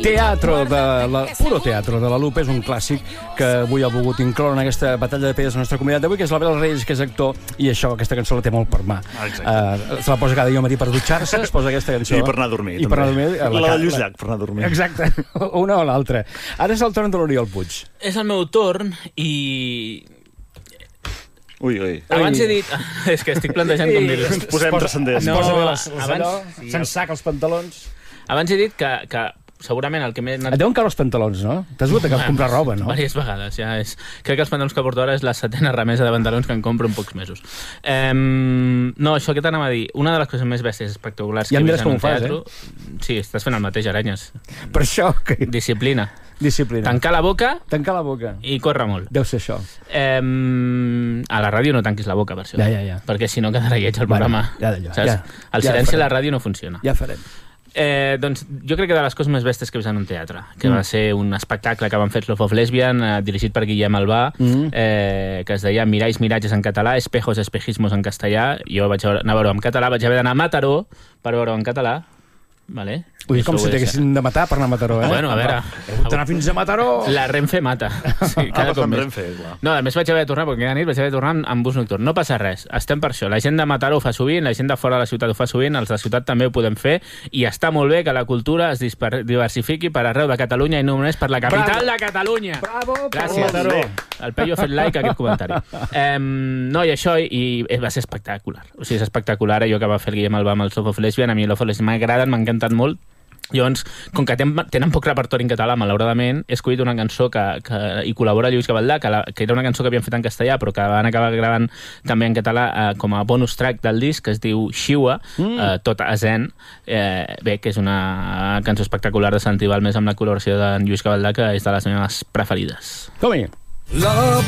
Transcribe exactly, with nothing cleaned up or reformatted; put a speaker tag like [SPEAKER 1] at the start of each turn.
[SPEAKER 1] Teatro de la... Puro Teatro de la Lupe és un clàssic que avui ha volgut incloure en aquesta batalla de pedres de la nostra comunitat d'avui, que és l'Abel Reyes, que és actor, i això, aquesta cançó la té molt per mà. Uh, se la posa cada dia al matí per dutxar-se, es posa aquesta cançó.
[SPEAKER 2] I per anar a dormir,
[SPEAKER 1] I
[SPEAKER 2] també.
[SPEAKER 1] per anar a dormir.
[SPEAKER 2] La, la de Lluís Llach, per anar a dormir.
[SPEAKER 1] Exacte, una o l'altra. Ara és el torn de l'Oriol Puig.
[SPEAKER 3] És el meu torn i...
[SPEAKER 2] Ui, ui.
[SPEAKER 3] Abans he dit... És que estic plantejant com dir-ho.
[SPEAKER 2] Ens posem transcendents.
[SPEAKER 1] No,
[SPEAKER 3] No,
[SPEAKER 1] les, les
[SPEAKER 3] abans-
[SPEAKER 1] allò,
[SPEAKER 3] sí,
[SPEAKER 1] se'n saca els pantalons.
[SPEAKER 3] Abans he dit que, que segurament el que m'he
[SPEAKER 1] Et
[SPEAKER 3] anat...
[SPEAKER 1] deuen caure els pantalons, no? T'has hagut de comprar roba, no?
[SPEAKER 3] Diverses vegades, ja és... Crec que els pantalons que porto ara és la setena remesa de pantalons que em compro en pocs mesos. Um, no, això que t'anava a dir, una de les coses més bèsties espectaculars
[SPEAKER 1] Ja
[SPEAKER 3] que
[SPEAKER 1] em
[SPEAKER 3] he
[SPEAKER 1] diràs
[SPEAKER 3] vist en
[SPEAKER 1] com
[SPEAKER 3] un
[SPEAKER 1] ho fas,
[SPEAKER 3] teatre... Eh? Sí, estàs fent el mateix, Aranyes.
[SPEAKER 1] Per això, que...
[SPEAKER 3] Disciplina.
[SPEAKER 1] Disciplina.
[SPEAKER 3] Tancar la boca
[SPEAKER 1] Tancar la boca.
[SPEAKER 3] i córrer molt.
[SPEAKER 1] Deu ser això.
[SPEAKER 3] Um, a la ràdio no tanquis la boca, per això.
[SPEAKER 1] Ja, ja, ja.
[SPEAKER 3] Perquè si no quedarà lleig el programa.
[SPEAKER 1] Bueno, ja d'allò,
[SPEAKER 3] Saps?
[SPEAKER 1] ja.
[SPEAKER 3] El
[SPEAKER 1] Ja
[SPEAKER 3] silenci a
[SPEAKER 1] farem.
[SPEAKER 3] la ràdio no funciona.
[SPEAKER 1] Ja farem.
[SPEAKER 3] Eh, doncs jo crec que de les coses més bèsties que he vist en un teatre, que
[SPEAKER 1] Mm.
[SPEAKER 3] va ser un espectacle que van fer Love of Lesbian, eh, dirigit per Guillem Albà,
[SPEAKER 1] Mm.
[SPEAKER 3] eh, que es deia Mirais, miratges en català, espejos, espejismos en castellà. Jo vaig anar a veure en català, vaig haver d'anar a Mataró per veure en català. Vale?
[SPEAKER 1] Ui, com
[SPEAKER 3] Això
[SPEAKER 1] si
[SPEAKER 3] ho he
[SPEAKER 1] t'haguessin de matar per anar a Mataró, eh?
[SPEAKER 3] Bueno, a veure.
[SPEAKER 1] Heu d'anar fins a Mataró!
[SPEAKER 3] La Renfe mata. Sí, cada
[SPEAKER 2] Ah,
[SPEAKER 3] cop
[SPEAKER 2] amb
[SPEAKER 3] més.
[SPEAKER 2] Renfe, clar.
[SPEAKER 3] No, a més vaig haver de tornar, perquè aquella nit vaig haver de tornar amb, amb bus nocturn. No passa res, estem per això. La gent de Mataró ho fa sovint, la gent de fora de la ciutat ho fa sovint, els de ciutat també ho podem fer, i està molt bé que la cultura es disper- diversifiqui per arreu de Catalunya i no només per la capital
[SPEAKER 1] Bravo.
[SPEAKER 3] de Catalunya.
[SPEAKER 1] Bravo,
[SPEAKER 3] Gràcies,
[SPEAKER 1] Mataró.
[SPEAKER 3] El Peyu ha fet like a aquest comentari. Um, no, i això, i, i va ser espectacular. O sigui, és espectacular, allò que va fer el Guillem Albà amb el Love of Lesbian. A mi Love of Lesbian m'agraden, m'ha encantat molt. Llavors, com que ten, tenen poc repertori en català, malauradament, he escollit una cançó que, que hi col·labora Lluís Gavaldà, que, la, que era una cançó que havien fet en castellà, però que van acabar gravant també en català eh, com a bonus track del disc, que es diu Xiua, mm. eh, tot a zen. Eh, bé, que és una cançó espectacular de Santi Balmes amb la col·laboració de Lluís Gavaldà, que és de les meves preferides.
[SPEAKER 1] Com-hi!
[SPEAKER 4] Love